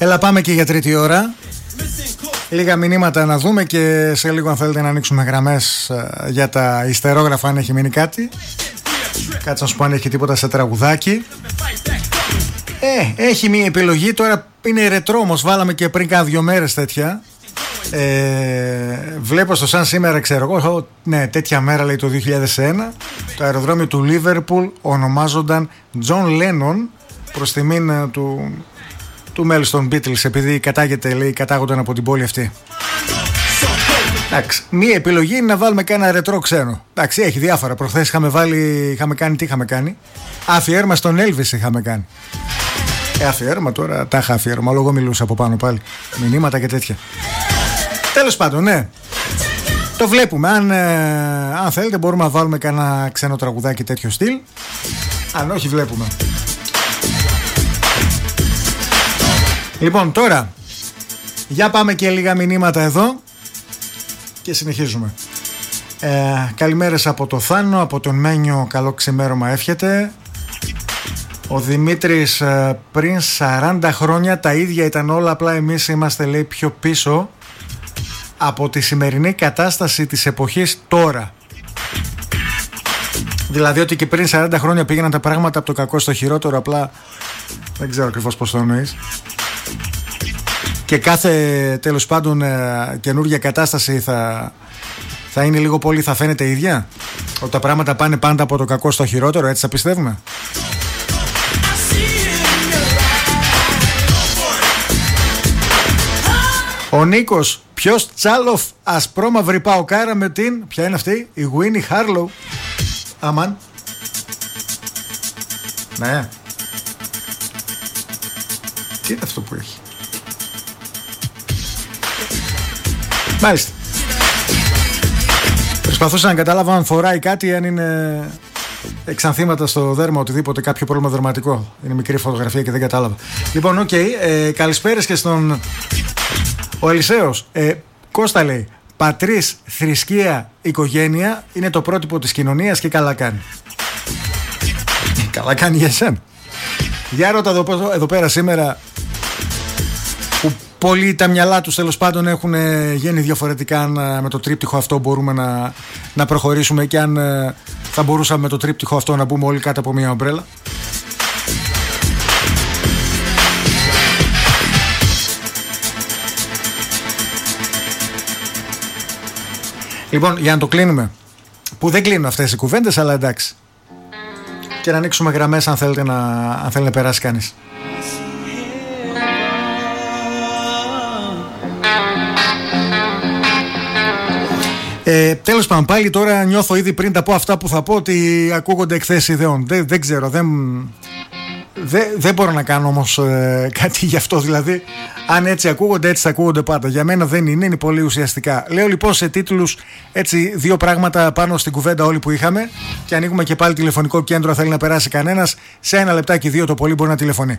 Έλα, πάμε και για τρίτη ώρα. Λίγα μηνύματα να δούμε και σε λίγο αν θέλετε να ανοίξουμε γραμμές για τα ιστερόγραφα, αν έχει μείνει κάτι. Κάτσε να σου πω αν έχει τίποτα σε τραγουδάκι. Έχει μία επιλογή, τώρα είναι ρετρό όμως, βάλαμε και πριν κάνα 2 μέρες τέτοια. Βλέπω στο σαν σήμερα, ξέρω εγώ, ναι, τέτοια μέρα λέει το 2001, το αεροδρόμιο του Λίβερπουλ ονομάζονταν John Lennon προς τιμήν του μέλους των Beatles, επειδή κατάγονταν από την πόλη αυτή. Εντάξει, μία επιλογή είναι να βάλουμε κάνα ρετρό ξένο. Εντάξει, έχει διάφορα. Προχθές είχαμε κάνει. Αφιέρμα στον Elvis είχαμε κάνει. Αφιέρμα τώρα, τα είχα αφιέρμα, αλλά εγώ μιλούσα από πάνω πάλι. Μηνύματα και τέτοια. Τέλος πάντων, ναι. Το βλέπουμε. Αν θέλετε μπορούμε να βάλουμε κάνα ξένο τραγουδάκι τέτοιο στυλ. Αν όχι, βλέπουμε. Λοιπόν, τώρα για πάμε και λίγα μηνύματα εδώ και συνεχίζουμε. Καλημέρες από το Θάνο, από τον Μένιο, καλό ξημέρωμα εύχεται. Ο Δημήτρης, πριν 40 χρόνια τα ίδια ήταν όλα, απλά εμείς είμαστε, λέει, πιο πίσω από τη σημερινή κατάσταση της εποχής τώρα. Δηλαδή ότι και πριν 40 χρόνια πήγαιναν τα πράγματα από το κακό στο χειρότερο, απλά δεν ξέρω ακριβώς πώς το εννοείς. Και κάθε, τέλος πάντων, καινούργια κατάσταση θα είναι λίγο πολύ, θα φαίνεται ίδια. Ότι τα πράγματα πάνε πάντα από το κακό στο χειρότερο, έτσι θα πιστεύουμε. Ο Νίκος, ποιος Τσάλοφ ασπρόμαυρη παοκάρα με την, ποια είναι αυτή, η Γουίνι Χάρλο. Αμάν. Ναι. Τι είναι αυτό που έχει. Μάλιστα. Προσπαθούσα να καταλάβω αν φοράει κάτι, αν είναι εξανθήματα στο δέρμα, οτιδήποτε, κάποιο πρόβλημα δερματικό. Είναι μικρή φωτογραφία και δεν κατάλαβα. Λοιπόν, οκ. Καλησπέρες και στον... Ο Ελισέος. Κώστα λέει, πατρίς, θρησκεία, οικογένεια είναι το πρότυπο της κοινωνίας και καλά κάνει. Καλά κάνει για εσένα. Για ρώτα εδώ πέρα σήμερα, που πολλοί τα μυαλά τους τέλος πάντων έχουν γίνει διαφορετικά, αν με το τρίπτυχο αυτό μπορούμε να προχωρήσουμε και αν θα μπορούσαμε με το τρίπτυχο αυτό να μπούμε όλοι κάτω από μια ομπρέλα. Λοιπόν, για να το κλείνουμε, που δεν κλείνουν αυτές οι κουβέντες, αλλά εντάξει, και να ανοίξουμε γραμμές αν θέλει να περάσει κανείς. Τέλος πάντων, πάλι τώρα νιώθω ήδη πριν τα πω αυτά που θα πω ότι ακούγονται εκθέσεις ιδεών. Δεν ξέρω, δεν μπορώ να κάνω όμως κάτι γι' αυτό. Δηλαδή, αν έτσι ακούγονται, έτσι θα ακούγονται πάντα. Για μένα δεν είναι πολύ ουσιαστικά. Λέω λοιπόν σε τίτλους έτσι 2 πράγματα πάνω στην κουβέντα όλη που είχαμε, και ανοίγουμε και πάλι τηλεφωνικό κέντρο. Θέλει να περάσει κανένας, σε 1 λεπτάκι 2 το πολύ μπορεί να τηλεφωνεί.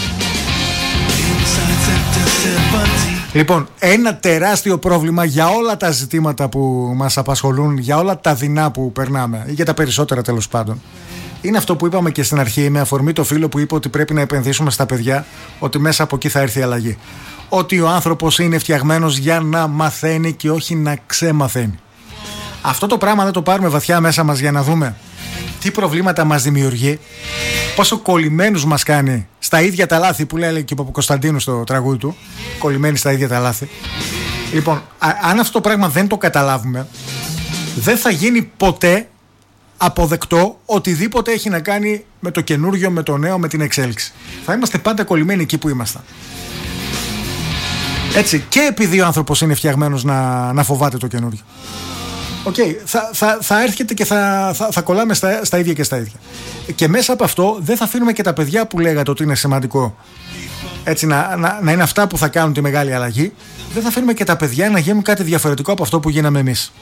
Λοιπόν, ένα τεράστιο πρόβλημα για όλα τα ζητήματα που μας απασχολούν, για όλα τα δεινά που περνάμε, ή για τα περισσότερα τέλος πάντων, είναι αυτό που είπαμε και στην αρχή, με αφορμή το φίλο που είπε ότι πρέπει να επενδύσουμε στα παιδιά, ότι μέσα από εκεί θα έρθει η αλλαγή. Ότι ο άνθρωπος είναι φτιαγμένος για να μαθαίνει και όχι να ξεμαθαίνει. Αυτό το πράγμα δεν το πάρουμε βαθιά μέσα μας για να δούμε τι προβλήματα μας δημιουργεί, πόσο κολλημένους μας κάνει στα ίδια τα λάθη, που λέει και ο Παπακοσταντίνου στο τραγούδι του, κολλημένοι στα ίδια τα λάθη. Λοιπόν, αν αυτό το πράγμα δεν το καταλάβουμε, δεν θα γίνει ποτέ αποδεκτό οτιδήποτε έχει να κάνει με το καινούργιο, με το νέο, με την εξέλιξη. Θα είμαστε πάντα κολλημένοι εκεί που ήμασταν. Έτσι, και επειδή ο άνθρωπος είναι φτιαγμένος να φοβάται το καινούργιο. Θα έρχεται και θα κολλάμε στα ίδια και στα ίδια. Και μέσα από αυτό δεν θα αφήνουμε και τα παιδιά που λέγατε ότι είναι σημαντικό, έτσι, να είναι αυτά που θα κάνουν τη μεγάλη αλλαγή. Δεν θα αφήνουμε και τα παιδιά να γίνουν κάτι διαφορετικό από αυτό που γίναμε εμείς.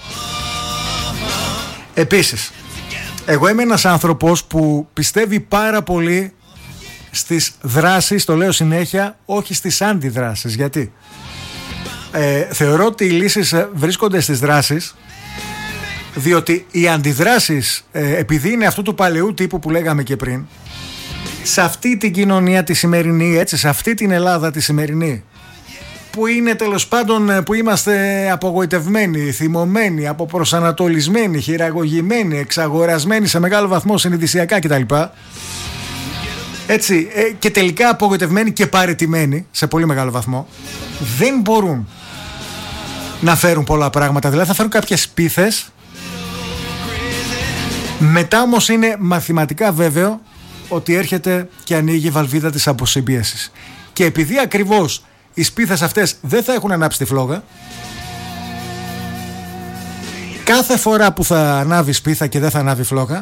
Επίσης, εγώ είμαι ένας άνθρωπος που πιστεύει πάρα πολύ στις δράσεις, το λέω συνέχεια, όχι στις αντιδράσεις. Γιατί θεωρώ ότι οι λύσεις βρίσκονται στις δράσεις, διότι οι αντιδράσεις, επειδή είναι αυτού του παλαιού τύπου που λέγαμε και πριν, σε αυτή την κοινωνία τη σημερινή, έτσι, σε αυτή την Ελλάδα τη σημερινή, που είναι τέλος πάντων, που είμαστε απογοητευμένοι, θυμωμένοι, αποπροσανατολισμένοι, χειραγωγημένοι, εξαγορασμένοι σε μεγάλο βαθμό συνειδησιακά κτλ. Έτσι, και τελικά απογοητευμένοι και παραιτημένοι σε πολύ μεγάλο βαθμό, δεν μπορούν να φέρουν πολλά πράγματα. Δηλαδή θα φέρουν κάποιες σπίθες, μετά όμως είναι μαθηματικά βέβαιο ότι έρχεται και ανοίγει η βαλβίδα της αποσυμπίεσης. Και επειδή ακριβώς οι σπίθες αυτές δεν θα έχουν ανάψει τη φλόγα, κάθε φορά που θα ανάβει σπίθα και δεν θα ανάβει φλόγα,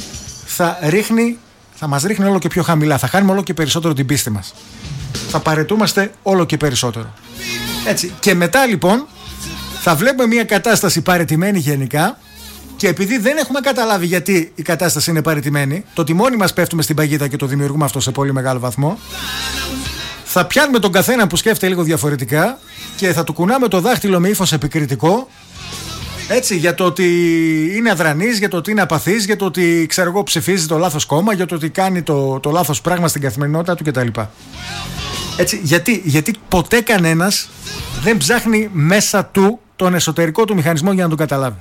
θα μας ρίχνει όλο και πιο χαμηλά. Θα χάνουμε όλο και περισσότερο την πίστη μας. Θα παραιτούμαστε όλο και περισσότερο. Έτσι. Και μετά λοιπόν θα βλέπουμε μια κατάσταση παραιτημένη γενικά, και επειδή δεν έχουμε καταλάβει γιατί η κατάσταση είναι παραιτημένη, το ότι μόνοι μας πέφτουμε στην παγίδα και το δημιουργούμε αυτό σε πολύ μεγάλο βαθμό, θα πιάνουμε τον καθένα που σκέφτεται λίγο διαφορετικά και θα του κουνάμε το δάχτυλο με ύφος επικριτικό, έτσι, για το ότι είναι αδρανής, για το ότι είναι απαθής, για το ότι, ξέρω εγώ, ψηφίζει το λάθος κόμμα, για το ότι κάνει το λάθος πράγμα στην καθημερινότητα του κτλ. Έτσι, γιατί ποτέ κανένας δεν ψάχνει μέσα του τον εσωτερικό του μηχανισμό για να τον καταλάβει.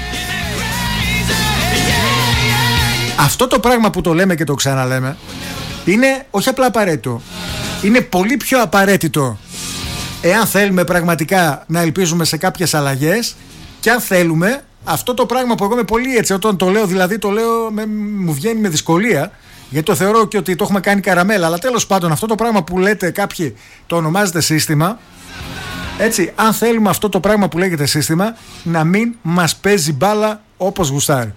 Αυτό το πράγμα που το λέμε και το ξαναλέμε είναι όχι απλά απαραίτητο, είναι πολύ πιο απαραίτητο εάν θέλουμε πραγματικά να ελπίζουμε σε κάποιες αλλαγές, και αν θέλουμε αυτό το πράγμα που εγώ είμαι πολύ έτσι, όταν το λέω, δηλαδή το λέω μου βγαίνει με δυσκολία, γιατί το θεωρώ και ότι το έχουμε κάνει καραμέλα, αλλά τέλος πάντων αυτό το πράγμα που λέτε κάποιοι το ονομάζετε σύστημα, έτσι, αν θέλουμε αυτό το πράγμα που λέγεται σύστημα να μην μας παίζει μπάλα όπως γουστάρει.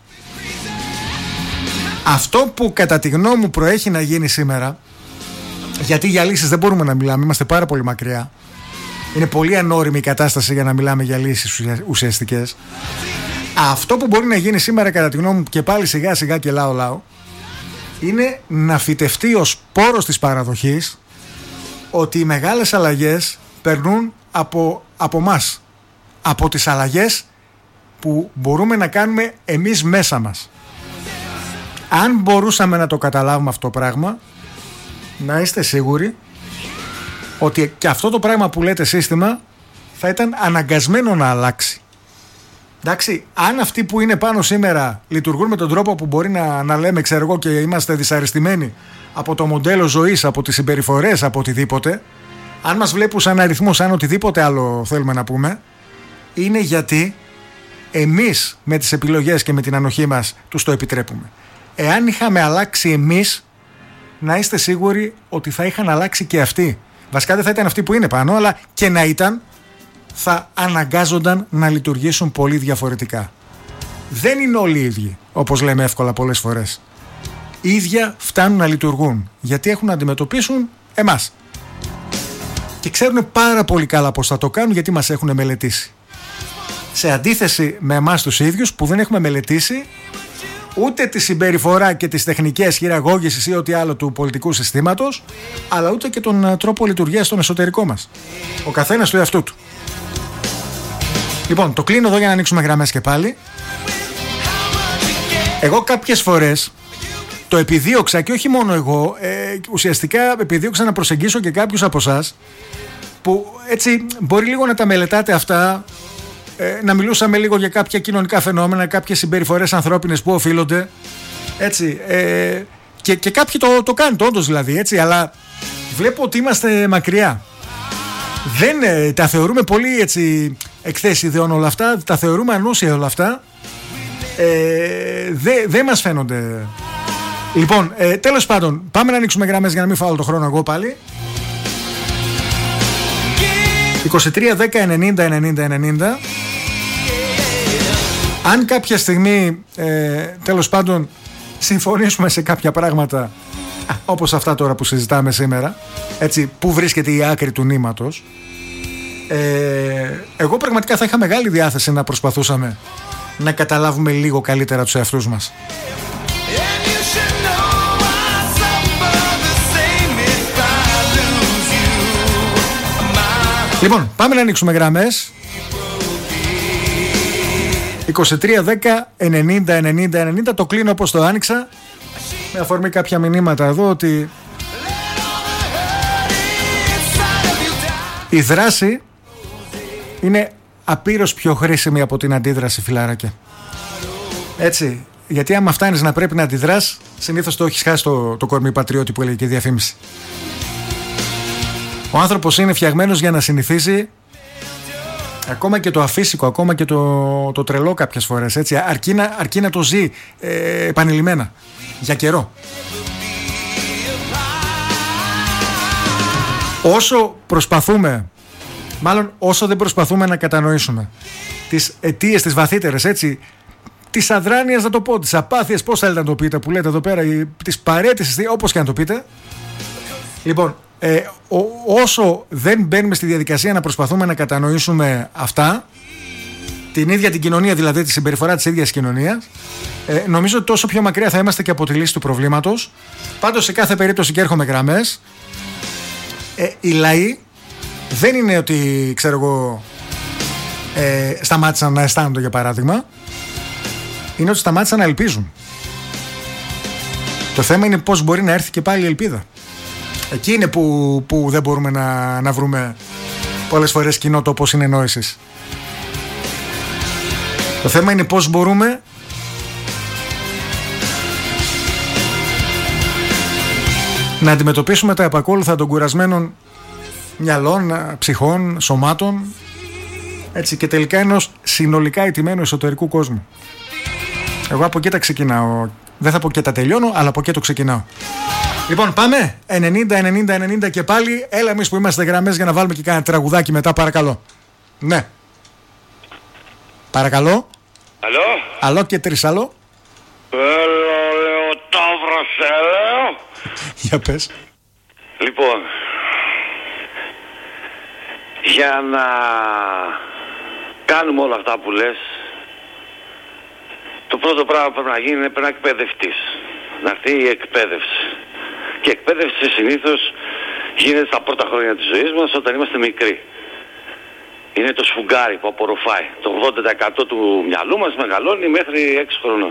Αυτό που κατά τη γνώμη μου προέχει να γίνει σήμερα, γιατί για λύσεις δεν μπορούμε να μιλάμε, είμαστε πάρα πολύ μακριά, είναι πολύ ανώριμη η κατάσταση για να μιλάμε για λύσεις ουσιαστικές. Αυτό που μπορεί να γίνει σήμερα κατά τη γνώμη μου, και πάλι σιγά σιγά και λάω, είναι να φυτευτεί ο σπόρος της παραδοχής ότι οι μεγάλες αλλαγές περνούν από μας, από τις αλλαγές που μπορούμε να κάνουμε εμείς μέσα μας. Αν μπορούσαμε να το καταλάβουμε αυτό το πράγμα, να είστε σίγουροι ότι και αυτό το πράγμα που λέτε σύστημα θα ήταν αναγκασμένο να αλλάξει. Εντάξει, αν αυτοί που είναι πάνω σήμερα λειτουργούν με τον τρόπο που μπορεί να λέμε, ξέρω εγώ, και είμαστε δυσαρεστημένοι από το μοντέλο ζωής, από τις συμπεριφορές, από οτιδήποτε, αν μας βλέπουν σαν αριθμό, σαν οτιδήποτε άλλο θέλουμε να πούμε, είναι γιατί εμείς με τις επιλογές και με την ανοχή μας τους το επιτρέπουμε. Εάν είχαμε αλλάξει εμείς, να είστε σίγουροι ότι θα είχαν αλλάξει και αυτοί. Βασικά δεν θα ήταν αυτοί που είναι πάνω, αλλά και να ήταν, θα αναγκάζονταν να λειτουργήσουν πολύ διαφορετικά. Δεν είναι όλοι οι ίδιοι, όπως λέμε εύκολα πολλές φορές. Οι ίδια φτάνουν να λειτουργούν, γιατί έχουν να αντιμετωπίσουν εμάς. Και ξέρουν πάρα πολύ καλά πώς θα το κάνουν, γιατί μας έχουν μελετήσει. Σε αντίθεση με εμάς τους ίδιους που δεν έχουμε μελετήσει ούτε τη συμπεριφορά και τις τεχνικές χειραγώγησης ή ό,τι άλλο του πολιτικού συστήματος, αλλά ούτε και τον τρόπο λειτουργίας στον εσωτερικό μας. Ο καθένας του εαυτού του. Λοιπόν, το κλείνω εδώ για να ανοίξουμε γραμμές και πάλι. Εγώ κάποιες φορές το επιδίωξα, και όχι μόνο εγώ, ουσιαστικά επιδίωξα να προσεγγίσω και κάποιους από εσάς που έτσι μπορεί λίγο να τα μελετάτε αυτά, να μιλούσαμε λίγο για κάποια κοινωνικά φαινόμενα, κάποιες συμπεριφορές ανθρώπινες που οφείλονται, έτσι, και κάποιοι το κάνουν όντως δηλαδή, έτσι, αλλά βλέπω ότι είμαστε μακριά. Δεν τα θεωρούμε πολύ έτσι εκθέσεις ιδεών όλα αυτά, τα θεωρούμε ανούσια όλα αυτά, δεν μας φαίνονται. Λοιπόν, τέλος πάντων, πάμε να ανοίξουμε γραμμές για να μην φάω το χρόνο εγώ πάλι. 23 10 90 90 90. Αν κάποια στιγμή τέλος πάντων συμφωνήσουμε σε κάποια πράγματα, όπως αυτά τώρα που συζητάμε σήμερα, έτσι, που βρίσκεται η άκρη του νήματος, εγώ πραγματικά θα είχα μεγάλη διάθεση να προσπαθούσαμε να καταλάβουμε λίγο καλύτερα τους εαυτούς μας. Λοιπόν, πάμε να ανοίξουμε γραμμές. 23 10 90 90 90. Το κλείνω όπως το άνοιξα, με αφορμή κάποια μηνύματα εδώ, ότι η δράση είναι απείρως πιο χρήσιμη από την αντίδραση, φιλαράκια. Έτσι, γιατί άμα φτάνεις να πρέπει να αντιδράς, συνήθως το έχεις χάσει το κορμί πατριώτη που έλεγε και η διαφήμιση. Ο άνθρωπος είναι φτιαγμένος για να συνηθίσει ακόμα και το αφύσικο, ακόμα και το τρελό κάποιες φορές, έτσι, αρκεί να το ζει επανειλημμένα για καιρό. Όσο δεν προσπαθούμε να κατανοήσουμε τις αιτίες, τις βαθύτερες, έτσι, της αδράνειας, να το πω, τις απάθειες, πώς θέλετε να το πείτε, που λέτε εδώ πέρα, της παρέτησης, όπως και να το πείτε. Λοιπόν, όσο δεν μπαίνουμε στη διαδικασία να προσπαθούμε να κατανοήσουμε αυτά, την ίδια την κοινωνία, δηλαδή τη συμπεριφορά της ίδιας κοινωνίας, νομίζω ότι τόσο πιο μακριά θα είμαστε και από τη λύση του προβλήματος. Πάντως, σε κάθε περίπτωση, και έρχομαι γραμμές, οι λαοί δεν είναι ότι, ξέρω εγώ, σταμάτησαν να αισθάνονται, για παράδειγμα. Είναι ότι σταμάτησαν να ελπίζουν. Το θέμα είναι πώς μπορεί να έρθει και πάλι η ελπίδα. Εκεί είναι που δεν μπορούμε να βρούμε πολλές φορές κοινό τόπο συνεννόησης. Το θέμα είναι πώς μπορούμε να αντιμετωπίσουμε τα επακόλουθα των κουρασμένων μυαλών, ψυχών, σωμάτων, έτσι, και τελικά ενός συνολικά ηττημένου εσωτερικού κόσμου. Εγώ από εκεί τα ξεκινάω. Δεν θα πω και τα τελειώνω, αλλά από εκεί το ξεκινάω. Λοιπόν, πάμε 90 και πάλι. Έλα εμείς που είμαστε γραμμές για να βάλουμε και κάνα τραγουδάκι μετά, παρακαλώ. Ναι. Παρακαλώ. Αλλό. Αλλό και τρισαλό. Έλα, λέω, Ταύρος, λέω. Για πες. Λοιπόν, για να κάνουμε όλα αυτά που λες, το πρώτο πράγμα που πρέπει να γίνει είναι πρέπει να εκπαιδευτείς. Να έρθει η εκπαίδευση. Και η εκπαίδευση συνήθως γίνεται στα πρώτα χρόνια της ζωής μας, όταν είμαστε μικροί. Είναι το σφουγγάρι που απορροφάει. Το 80% του μυαλού μας μεγαλώνει μέχρι 6 χρονών.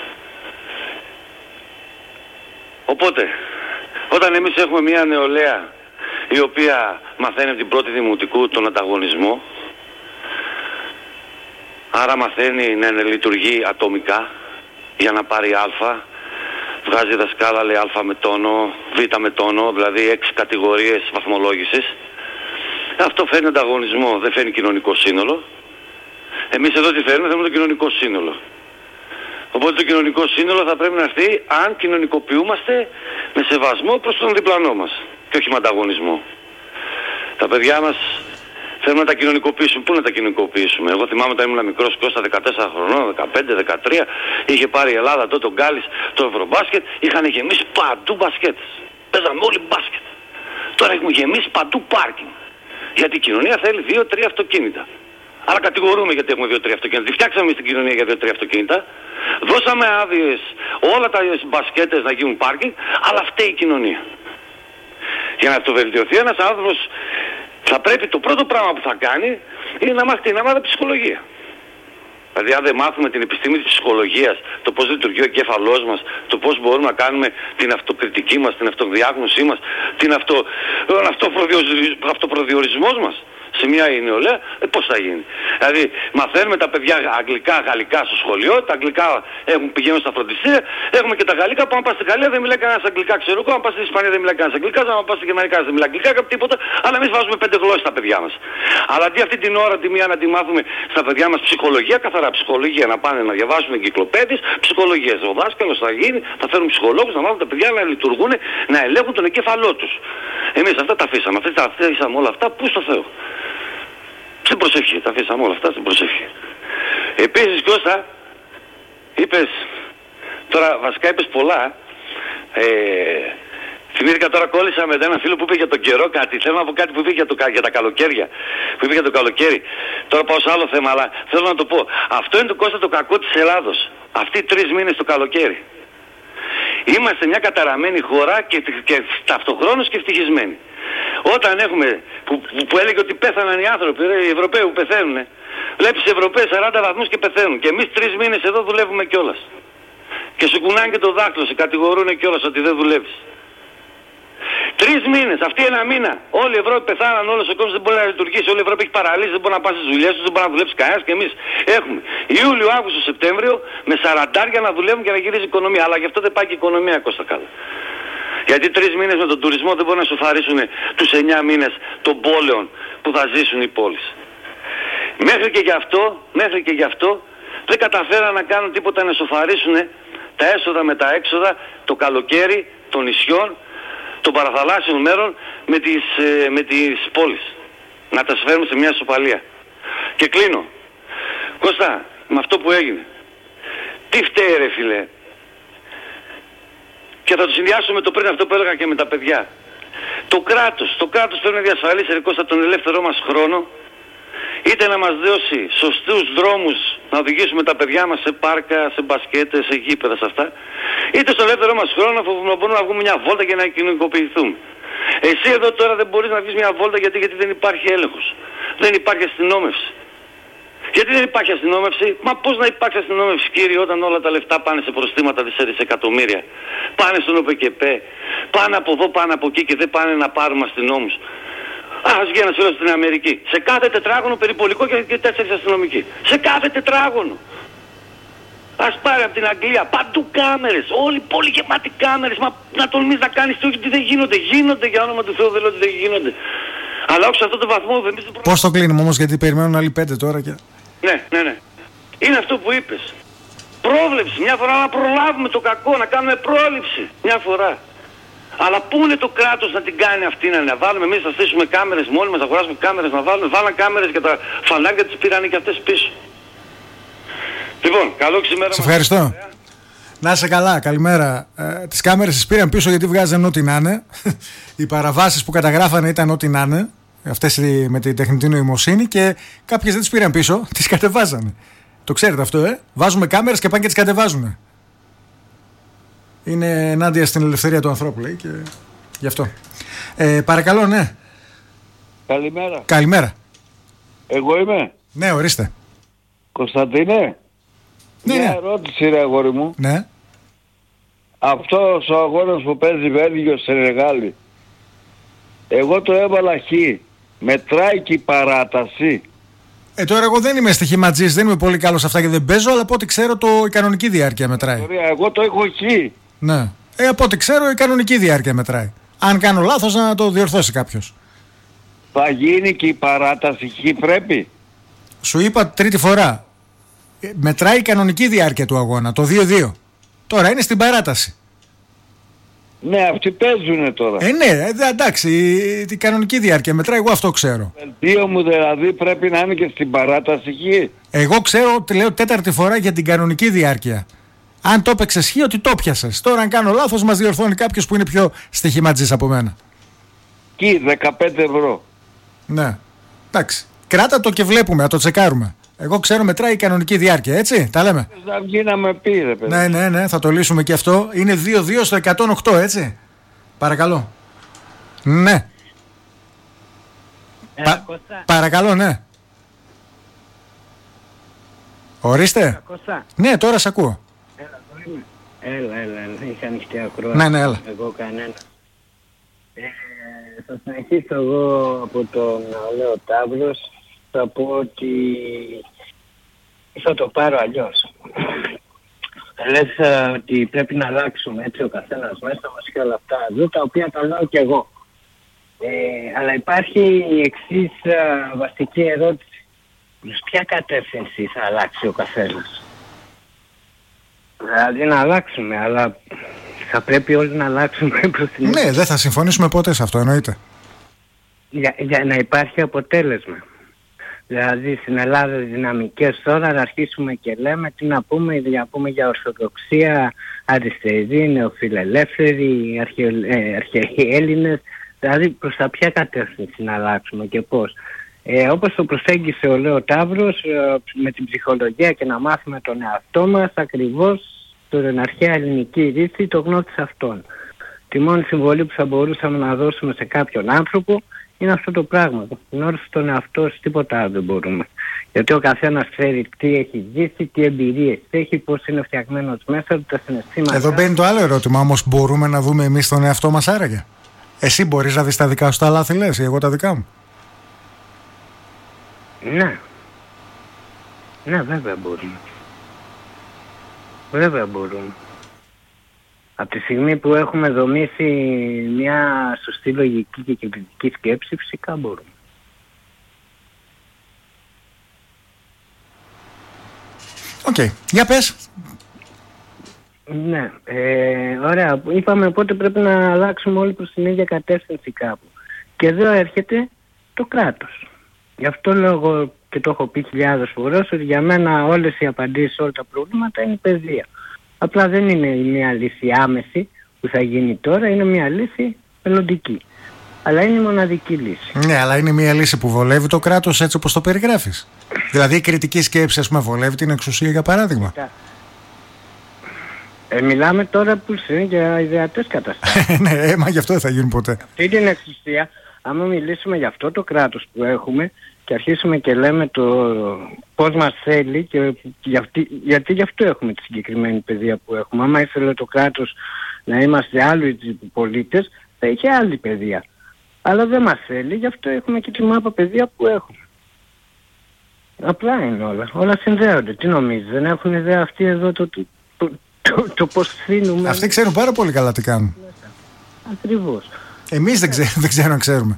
Οπότε, όταν εμείς έχουμε μια νεολαία η οποία μαθαίνει από την πρώτη δημοτικού τον ανταγωνισμό, άρα μαθαίνει να λειτουργεί ατομικά για να πάρει α, βγάζει δασκάλα, λέει α με τόνο, β με τόνο, δηλαδή 6 κατηγορίες βαθμολόγησης. Αυτό φέρνει ανταγωνισμό, δεν φέρνει κοινωνικό σύνολο. Εμείς εδώ τι φέρνουμε, θέλουμε το κοινωνικό σύνολο. Οπότε το κοινωνικό σύνολο θα πρέπει να έρθει αν κοινωνικοποιούμαστε με σεβασμό προς τον διπλανό μας και όχι με ανταγωνισμό. Τα παιδιά μας θέλουμε να τα κοινωνικοποιήσουμε. Πού να τα κοινωνικοποιήσουμε? Εγώ θυμάμαι όταν ήμουν μικρός Κώστα, 14 χρονών, 15, 13, είχε πάρει η Ελλάδα τότε τον Γκάλης, το Ευρωμπάσκετ, είχαν γεμίσει παντού μπασκέτες. Παίζαμε όλοι μπάσκετ. Τώρα έχουμε γεμίσει παντού πάρκινγκ. Γιατί η κοινωνία θέλει 2-3 αυτοκίνητα. Άρα κατηγορούμε γιατί έχουμε 2-3 αυτοκίνητα. Τι φτιάξαμε εμείς την κοινωνία για 2-3 αυτοκίνητα? Δώσαμε άδειες όλα τα μπασκέτες να γίνουν πάρκινγκ, αλλά φταίει η κοινωνία. Για να αυτοβελτιωθεί ένας άνθρωπος, θα πρέπει το πρώτο πράγμα που θα κάνει είναι να μάθει να μάθει ψυχολογία. Δηλαδή, αν δεν μάθουμε την επιστήμη της ψυχολογίας, το πώς λειτουργεί ο εγκέφαλός μας, το πώς μπορούμε να κάνουμε την αυτοκριτική μας, την αυτοδιάγνωσή μας, τον αυτοπροδιορισμό μας σε μια νεολαία, πώς θα γίνει? Δηλαδή, μαθαίνουμε τα παιδιά αγγλικά, γαλλικά στο σχολείο, τα αγγλικά πηγαίνουν στα φροντιστήρια, έχουμε και τα γαλλικά που αν πας στη Γαλλία δεν μιλάει κανένας αγγλικά, ξέρω εγώ, αν πας στην Ισπανία δεν μιλάει κανένας αγγλικά, αν πας στη Γερμανία δεν μιλάει αγγλικά, τίποτα, αλλά εμείς βάζουμε 5 γλώσσες στα παιδιά μας. Αλλά αντί αυτή την ώρα τη μία να τη μάθουμε στα παιδιά μας ψυχολογία, καθαρά ψυχολογία, να πάνε να διαβάσουν εγκυκλοπαίδειες, ψυχολογία. Ο δάσκαλος θα γίνει, θα φέρουν ψυχολόγους, να μάθουν τα παιδιά να λειτουργούν, να ελέγχουν τον εγκέφαλό τους. Εμείς αυτά τα αφήσαμε, όλα αυτά πού στο Θεό? Στην προσευχή, τα αφήσαμε όλα αυτά στην προσευχή. Επίσης, Κώστα, είπες, τώρα βασικά είπες πολλά, θυμήθηκα τώρα, κόλλησα με έναν φίλο που είπε για τον καιρό κάτι. Θέλω να πω κάτι που είπε για τα καλοκαίρια. Που είπε για το καλοκαίρι. Τώρα πάω σε άλλο θέμα, αλλά θέλω να το πω. Αυτό είναι το, Κώστα, το κακό της Ελλάδος. Αυτοί οι 3 μήνες το καλοκαίρι. Είμαστε μια καταραμένη χώρα και ταυτοχρόνως και ευτυχισμένοι. Όταν έχουμε, που έλεγε ότι πέθαναν οι άνθρωποι, οι Ευρωπαίοι που πεθαίνουν. Βλέπεις οι Ευρωπαίοι 40 βαθμούς και πεθαίνουν. Και εμείς 3 μήνες εδώ δουλεύουμε κιόλας. Και σου κουνάνε και το δάχτυλο, σε κατηγορούν κιόλας ότι δεν δουλεύεις. 3 μήνες, αυτοί 1 μήνα. Όλη η Ευρώπη πεθάναν, όλος ο κόσμος δεν μπορεί να λειτουργήσει. Όλη η Ευρώπη έχει παραλύσει, δεν μπορεί να πάει στις δουλειές τους, δεν μπορεί να δουλέψει κανένας. Και εμείς έχουμε Ιούλιο, Αύγουστο, Σεπτέμβριο με 40 να δουλεύουν και να γυρίζει η οικονομία. Αλλά γι' αυτό δεν πάει και η οικονομία, Κώστα καλά. Γιατί 3 μήνες με τον τουρισμό δεν μπορεί να σου φαρίσουν τους 9 μήνες των πόλεων που θα ζήσουν οι πόλεις. Μέχρι και γι' αυτό δεν καταφέραν να κάνουν τίποτα να σοφαρίσουν τα έσοδα με τα έξοδα το καλοκαίρι των νησιών, των παραθαλάσσιων μέρων με τις πόλεις. Να τα φέρουν σε μια ισοπαλία. Και κλείνω. Κώστα, με αυτό που έγινε. Τι φταίει ρε φίλε. Και θα το συνδυάσω με το πριν αυτό που έλεγα και με τα παιδιά. Το κράτος πρέπει να διασφαλίσει ρε Κώστα τον ελεύθερό μας χρόνο, είτε να μας δώσει σωστούς δρόμους να οδηγήσουμε τα παιδιά μας σε πάρκα, σε μπασκέτες, σε γήπεδα, σε αυτά, είτε στον ελεύθερό μας χρόνο να μπορούμε να βγούμε μια βόλτα και να κοινωνικοποιηθούμε. Εσύ εδώ τώρα δεν μπορείς να βγεις μια βόλτα γιατί δεν υπάρχει έλεγχος. Δεν υπάρχει αστυνόμευση. Γιατί δεν υπάρχει αστυνόμευση? Μα πώς να υπάρξει αστυνόμευση, κύριε, όταν όλα τα λεφτά πάνε σε προστήματα δισεκατομμύρια, πάνε στον ΟΠΕΚΕΠΕ, πάνε από εδώ, πάνε από εκεί και δεν πάνε να πάρουμε αστυνόμους. Ας βγει ένας φίλος στην Αμερική. Σε κάθε τετράγωνο περιπολικό και 4 αστυνομικοί. Σε κάθε τετράγωνο. Ας πάρει από την Αγγλία, παντού κάμερες, όλη η πόλη γεμάτη κάμερες. Μα να τολμείς να κάνεις το ότι δεν γίνονται. Γίνονται, για όνομα του Θεού, δεν λέω ότι δεν γίνονται. Αλλά όχι σε αυτόν τον βαθμό. Πώς το κλείνουμε όμως, γιατί περιμένουν άλλοι 5 τώρα και... Ναι. Είναι αυτό που είπες. Πρόβλεψη. Μια φορά να προλάβουμε το κακό, να κάνουμε πρόληψη. Μια φορά. Αλλά πού είναι το κράτος να την κάνει αυτή, να βάλουμε εμείς, να στήσουμε κάμερες μόνοι μας, να αγοράσουμε κάμερες, να βάλουμε. Βάλαν κάμερες και τα φανάρια τις πήραν και αυτές πίσω. Λοιπόν, καλό ξημέρα. Σε ευχαριστώ. Να είσαι καλά, καλημέρα. Τις κάμερες τις πήραν πίσω γιατί βγάζαν ό,τι να είναι. Οι παραβάσεις που καταγράφανε ήταν ό,τι να είναι. Αυτές με την τεχνητή νοημοσύνη, και κάποιες δεν τις πήραν πίσω, τις κατεβάζανε. Το ξέρετε αυτό, Βάζουμε κάμερες και πάνε και τις κατεβάζουν. Είναι ενάντια στην ελευθερία του ανθρώπου, λέει, και γι' αυτό. Παρακαλώ, ναι. Καλημέρα. Καλημέρα. Εγώ είμαι. Ναι, ορίστε. Κωνσταντίνε. Ναι, μια ερώτηση ρε αγόρι μου. Ναι. Αυτός ο αγώνας που παίζει Βέλγιο σε Ρεγάλη, εγώ το έβαλα χ. Μετράει και η παράταση? Τώρα εγώ δεν είμαι στοιχηματζής, δεν είμαι πολύ καλός σε αυτά και δεν παίζω, αλλά από ό,τι ξέρω η κανονική διάρκεια μετράει. Ωραία, εγώ το έχω χ. Ναι. Από ό,τι ξέρω η κανονική διάρκεια μετράει. Αν κάνω λάθος να το διορθώσει κάποιος. Θα γίνει και η παράταση χ πρέπει? Σου είπα τρίτη φορά. Μετράει η κανονική διάρκεια του αγώνα, το 2-2. Τώρα είναι στην παράταση. Ναι, αυτοί παίζουνε τώρα. Ναι, εντάξει, η κανονική διάρκεια μετράει, εγώ αυτό ξέρω. Βελτίο μου δηλαδή πρέπει να είναι και στην παράταση χ. Εγώ ξέρω, λέω τέταρτη φορά για την κανονική διάρκεια. Αν το έπαιξες χ, ότι το πιάσες. Τώρα αν κάνω λάθος μας διορθώνει κάποιος που είναι πιο στοιχηματζής από μένα. Κι 15 ευρώ. Ναι, εντάξει. Κράτα το και βλέπουμε, να το τσεκάρουμε. Εγώ ξέρω μετράει η κανονική διάρκεια, έτσι, τα λέμε. Να βγει να με πει ρε παιδί. Ναι, θα το λύσουμε και αυτό. Είναι 2-2 στο 108, έτσι. Παρακαλώ. Ναι. Παρακαλώ, ναι. Ορίστε. Ναι, τώρα σ' ακούω. Έλα, είχα ανοιχτή ακρόαση. Ναι, έλα. Εγώ κανένα. Θα συνεχίσω εγώ από τον Νεολαίο Ταύρος. Θα πω ότι θα το πάρω αλλιώς. Λες ότι πρέπει να αλλάξουμε έτσι ο καθένας μέσα μας και όλα αυτά εδώ, τα οποία τα λέω και εγώ. Αλλά υπάρχει η εξής βασική ερώτηση. Προς ποια κατεύθυνση θα αλλάξει ο καθένας? Δηλαδή να αλλάξουμε, αλλά θα πρέπει όλοι να αλλάξουμε προς την... Ναι, δεν θα συμφωνήσουμε ποτέ σε αυτό, εννοείται. Για να υπάρχει αποτέλεσμα. Δηλαδή στην Ελλάδα δυναμικές τώρα να αρχίσουμε και λέμε τι να πούμε για Ορθοδοξία, αριστερή, νεοφιλελεύθεροι, αρχαίοι Έλληνες. Δηλαδή προς τα ποια κατεύθυνση να αλλάξουμε και πώς. Όπως το προσέγγισε ο Λέο Ταύρος, με την ψυχολογία και να μάθουμε τον εαυτό μας ακριβώς την αρχαία ελληνική ρίση, το γνώθης αυτών. Τη μόνη συμβολή που θα μπορούσαμε να δώσουμε σε κάποιον άνθρωπο είναι αυτό το πράγμα. Γνώρισε τον εαυτό σου, τίποτα άλλο δεν μπορούμε. Γιατί ο καθένας ξέρει τι έχει ζήσει, τι εμπειρίες έχει, πώς είναι φτιαγμένος μέσα του, τα συναισθήματα. Εδώ μπαίνει το άλλο ερώτημα, όμως μπορούμε να δούμε εμείς τον εαυτό μας άραγε? Εσύ μπορείς να δεις τα δικά σου τα λάθη, λες, ή εγώ τα δικά μου? Ναι. Ναι, βέβαια μπορούμε. Βέβαια μπορούμε. Από τη στιγμή που έχουμε δομήσει μια σωστή λογική και κριτική σκέψη, φυσικά μπορούμε. Οκ, για πες. Ναι, ωραία. Είπαμε οπότε πρέπει να αλλάξουμε όλοι προς την ίδια κατεύθυνση κάπου. Και εδώ έρχεται το κράτος. Γι' αυτό λέω εγώ και το έχω πει χιλιάδες φορές ότι για μένα όλες οι απαντήσεις σε όλα τα προβλήματα είναι η παιδεία. Απλά δεν είναι μια λύση άμεση που θα γίνει τώρα, είναι μια λύση μελλοντική. Αλλά είναι η μοναδική λύση. Ναι, αλλά είναι μια λύση που βολεύει το κράτος έτσι όπως το περιγράφεις. Δηλαδή η κριτική σκέψη, ας πούμε, βολεύει την εξουσία, για παράδειγμα. Μιλάμε τώρα που είναι για ιδεατές καταστάσεις. Ναι, μα γι' αυτό δεν θα γίνει ποτέ. Αυτή την εξουσία, άμα μιλήσουμε για αυτό το κράτος που έχουμε και αρχίσουμε και λέμε το πώς μας θέλει και γιατί γι' αυτό έχουμε τη συγκεκριμένη παιδεία που έχουμε. Άμα ήθελε το κράτος να είμαστε άλλοι πολίτες, θα είχε άλλη παιδεία. Αλλά δεν μας θέλει, γι' αυτό έχουμε και τη μάπα παιδεία που έχουμε. Απλά είναι όλα. Όλα συνδέονται. Τι νομίζεις, δεν έχουν ιδέα αυτοί εδώ το πώς θύνουμε? Αυτοί ξέρουν πάρα πολύ καλά τι κάνουν. Ακριβώς. Εμείς δεν ξέρω αν ξέρουμε.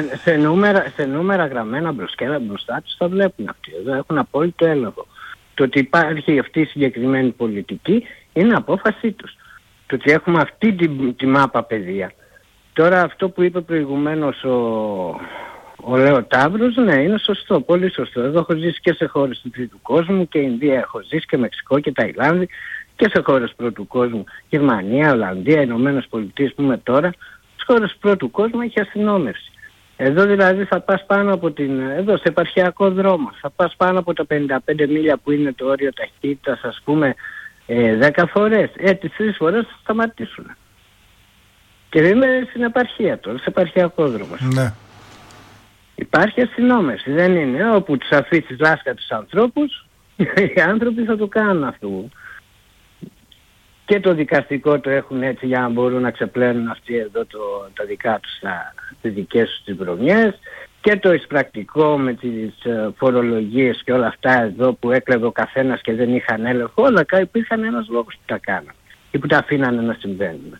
Σε νούμερα γραμμένα μπροστά τους τα βλέπουν αυτοί. Εδώ έχουν απόλυτο έλεγχο. Το ότι υπάρχει αυτή η συγκεκριμένη πολιτική είναι απόφασή τους. Το ότι έχουμε αυτή τη μάπα παιδεία. Τώρα αυτό που είπε προηγουμένως ο Λέο Ταύρος, ναι, είναι σωστό, πολύ σωστό. Εδώ έχω ζήσει και σε χώρες του τρίτου κόσμου και Ινδία, έχω ζήσει και Μεξικό και Ταϊλάνδη και σε χώρες πρώτου κόσμου, Γερμανία, Ολλανδία, Ηνωμένες Πολιτείες που είμαι τώρα. Στις χώρες πρώτου κόσμου έχει αστυνόμευση. Εδώ δηλαδή θα πας πάνω από εδώ σε επαρχιακό δρόμο, θα πας πάνω από τα 55 μίλια που είναι το όριο ταχύτητας, ας πούμε, 10 φορές. Τις 3 φορές θα σταματήσουν. Και δεν είναι στην επαρχία τώρα, σε επαρχιακό δρόμο. Ναι. Υπάρχει αστυνόμευση, δεν είναι όπου τους αφήσεις λάσκα τους ανθρώπους, οι άνθρωποι θα το κάνουν αυτό. Και το δικαστικό το έχουν έτσι για να μπορούν να ξεπλένουν αυτοί εδώ τα δικά τους, τις δικές τους τις βρωμιές, και το εισπρακτικό με τις φορολογίες και όλα αυτά εδώ που έκλεβε ο καθένας και δεν είχαν έλεγχο, όλα υπήρχαν ένας λόγος που τα κάναν ή που τα αφήνανε να συμβαίνουν.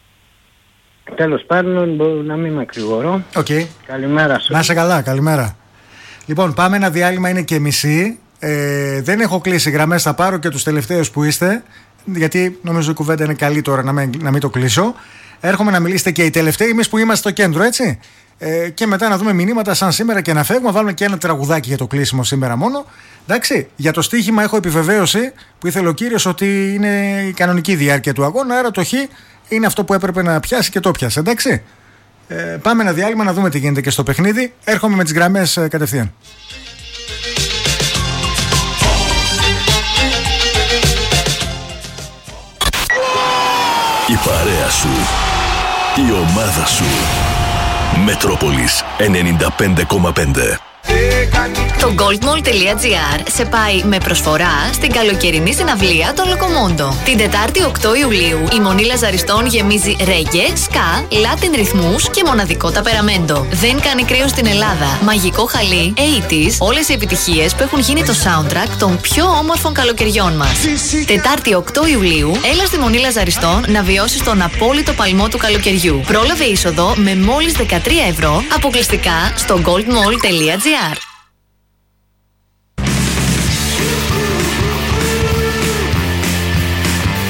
Τέλος πάντων, μπορώ να μην μακρηγορώ. Okay. Καλημέρα σου. Να είσαι καλά, καλημέρα. Λοιπόν, πάμε ένα διάλειμμα, είναι και μισή. Δεν έχω κλείσει γραμμές, θα πάρω και τους τελευταίους που είστε, γιατί νομίζω η κουβέντα είναι καλή τώρα να μην το κλείσω. Έρχομαι να μιλήσετε και οι τελευταίοι, εμείς που είμαστε στο κέντρο, έτσι. Και μετά να δούμε μηνύματα σαν σήμερα και να φεύγουμε. Βάλουμε και ένα τραγουδάκι για το κλείσιμο σήμερα μόνο. Εντάξει, για το στοίχημα έχω επιβεβαίωση που ήθελε ο κύριος ότι είναι η κανονική διάρκεια του αγώνα. Άρα το χ είναι αυτό που έπρεπε να πιάσει και το πιάσε. Εντάξει. Πάμε ένα διάλειμμα να δούμε τι γίνεται και στο παιχνίδι. Έρχομαι με τις γραμμές κατευθείαν. Η παρέα σου, η ομάδα σου. Μετρόπολης 95,5. Το goldmall.gr σε πάει με προσφορά στην καλοκαιρινή συναυλία των Λοκομόντο. Την Τετάρτη 8 Ιουλίου η Μονή Λαζαριστών γεμίζει ρέγγε, ska, λάτιν ρυθμούς και μοναδικό ταπεραμέντο. Δεν κάνει κρύο στην Ελλάδα. Μαγικό χαλί, 80's, όλες οι επιτυχίες που έχουν γίνει το soundtrack των πιο όμορφων καλοκαιριών μας. Τετάρτη 8 Ιουλίου, έλα στη Μονή Λαζαριστών να βιώσεις τον απόλυτο παλμό του καλοκαιριού. Πρόλαβε είσοδο με μόλις 13 ευρώ αποκλειστικά στο goldmall.gr.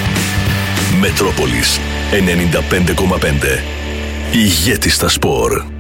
Μετρόπολης 95,5. Ηγέτης στα σπορ.